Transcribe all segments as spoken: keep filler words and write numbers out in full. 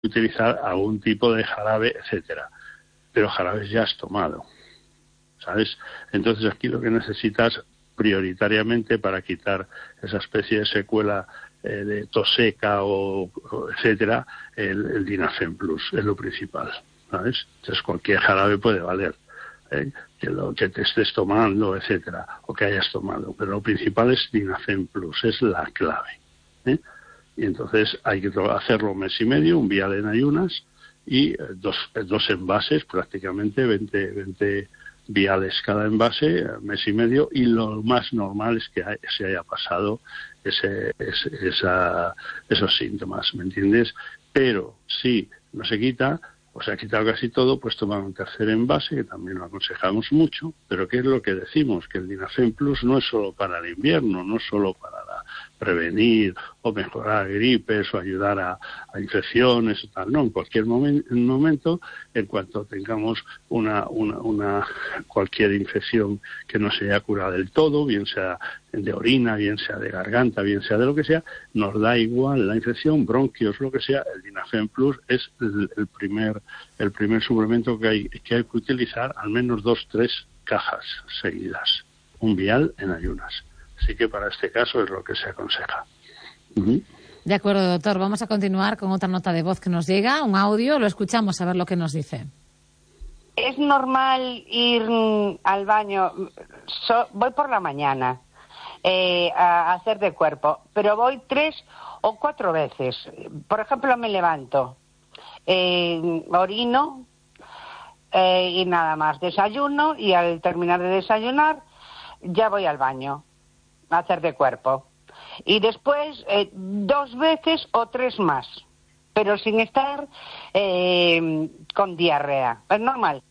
utilizar algún tipo de jarabe, etcétera. Pero jarabes ya has tomado, ¿sabes? Entonces aquí lo que necesitas prioritariamente para quitar esa especie de secuela eh, de tos seca o, o etcétera, el, el Dinafen Plus es lo principal, ¿sabes? Entonces cualquier jarabe puede valer, ¿eh? que lo que te estés tomando, etcétera, o que hayas tomado, pero lo principal es Dinafen Plus, es la clave, ¿eh? Y entonces hay que hacerlo un mes y medio, un vial en ayunas y dos, dos envases, prácticamente veinte, veinte viales cada envase, mes y medio, y lo más normal es que se haya pasado ese, ese, esa, esos síntomas, ¿me entiendes? Pero si no se quita, o se ha quitado casi todo, pues tomar un tercer envase, que también lo aconsejamos mucho, pero ¿qué es lo que decimos? Que el Dinafen Plus no es solo para el invierno, no es solo para la, prevenir o mejorar gripes o ayudar a, a infecciones o tal, no, en cualquier momen, momento, en cuanto tengamos una, una, una cualquier infección que no se haya curado del todo, bien sea de orina, bien sea de garganta, bien sea de lo que sea, nos da igual la infección, bronquios, lo que sea, el Dinafen Plus es el, el primer el primer suplemento que hay, que hay que utilizar al menos dos, tres cajas seguidas, un vial en ayunas. Así que para este caso es lo que se aconseja. Uh-huh. De acuerdo, doctor. Vamos a continuar con otra nota de voz que nos llega, un audio, lo escuchamos a ver lo que nos dice. Es normal ir al baño, so, voy por la mañana eh, a hacer de cuerpo, pero voy tres o cuatro veces. Por ejemplo, me levanto, eh, orino eh, y nada más, desayuno y al terminar de desayunar ya voy al baño a hacer de cuerpo. Y después eh, dos veces o tres más, pero sin estar eh, con diarrea. ¿Es normal?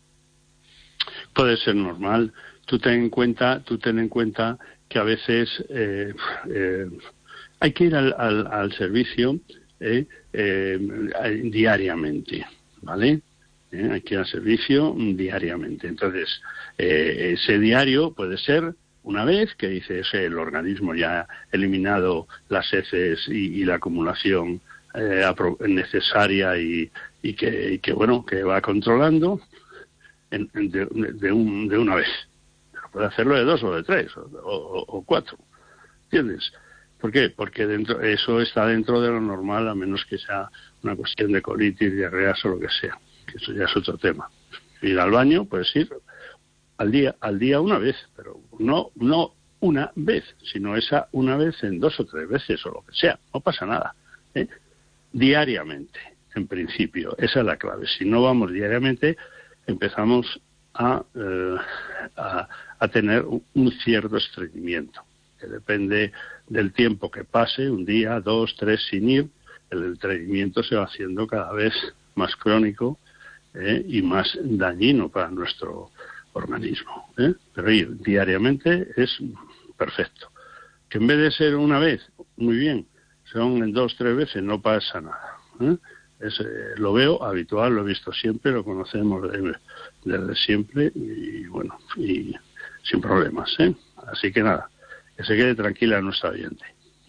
Puede ser normal. Tú ten en cuenta, tú ten en cuenta que a veces eh, eh, hay que ir al, al, al servicio eh, eh, diariamente, ¿vale? Eh, hay que ir al servicio diariamente. Entonces, eh, ese diario puede ser una vez que dices el organismo ya ha eliminado las heces y, y la acumulación eh, necesaria y, y, que, y que bueno que va controlando en, en de, de, un, de una vez. Pero puede hacerlo de dos o de tres o, o, o cuatro, ¿entiendes? ¿Por qué? Porque dentro eso está dentro de lo normal, a menos que sea una cuestión de colitis, diarreas o lo que sea, que eso ya es otro tema. Ir al baño, puedes ir al día, al día una vez, pero no, no una vez, sino esa una vez en dos o tres veces o lo que sea, no pasa nada, ¿eh? Diariamente, en principio, esa es la clave. Si no vamos diariamente, empezamos a, eh, a, a tener un cierto estreñimiento, que depende del tiempo que pase, un día, dos, tres, sin ir, el estreñimiento se va haciendo cada vez más crónico ¿eh? y más dañino para nuestro organismo, ¿eh? Pero ir diariamente es perfecto. Que en vez de ser una vez, muy bien, son en dos, tres veces, no pasa nada, ¿eh? Es, eh, lo veo habitual, lo he visto siempre, lo conocemos desde, desde siempre y bueno, y sin problemas, ¿eh? Así que nada, que se quede tranquila nuestra oyente.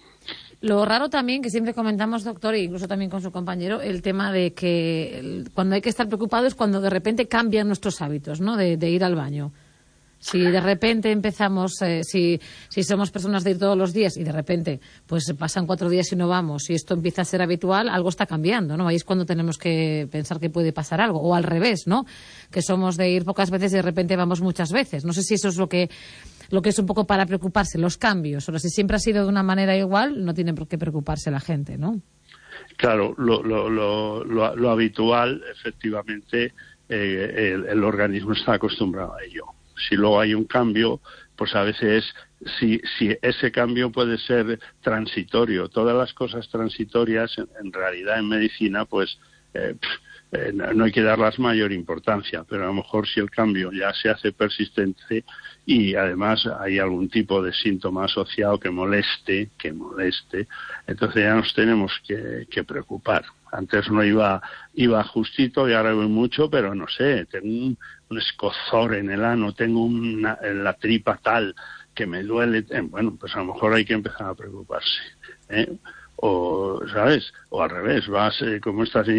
Lo raro también, que siempre comentamos, doctor, e incluso también con su compañero, el tema de que el, cuando hay que estar preocupado es cuando de repente cambian nuestros hábitos, ¿no? De, de ir al baño. Si de repente empezamos, eh, si, si somos personas de ir todos los días y de repente pues pasan cuatro días y no vamos y esto empieza a ser habitual, algo está cambiando, ¿no? Ahí es cuando tenemos que pensar que puede pasar algo. O al revés, ¿no? Que somos de ir pocas veces y de repente vamos muchas veces. No sé si eso es lo que lo que es un poco para preocuparse, los cambios. O si siempre ha sido de una manera igual, no tiene por qué preocuparse la gente, ¿no? Claro, lo, lo, lo, lo, lo habitual, efectivamente, eh, el, el organismo está acostumbrado a ello. Si luego hay un cambio, pues a veces si, si ese cambio puede ser transitorio. Todas las cosas transitorias, en, en realidad en medicina, pues eh, eh, no hay que darlas mayor importancia, pero a lo mejor si el cambio ya se hace persistente y además hay algún tipo de síntoma asociado que moleste, que moleste, entonces ya nos tenemos que, que preocupar. Antes no iba iba justito y ahora voy mucho, pero no sé, tengo un, un escozor en el ano, tengo una, en la tripa tal que me duele. Eh, bueno, pues a lo mejor hay que empezar a preocuparse, ¿eh? o, ¿sabes? O al revés, vas eh, como esta